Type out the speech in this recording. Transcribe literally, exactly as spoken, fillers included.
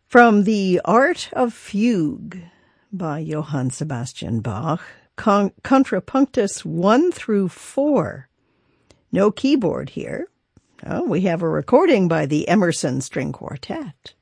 From The Art of Fugue by Johann Sebastian Bach, con- Contrapunctus one through four. No keyboard here. Oh, we have a recording by the Emerson String Quartet.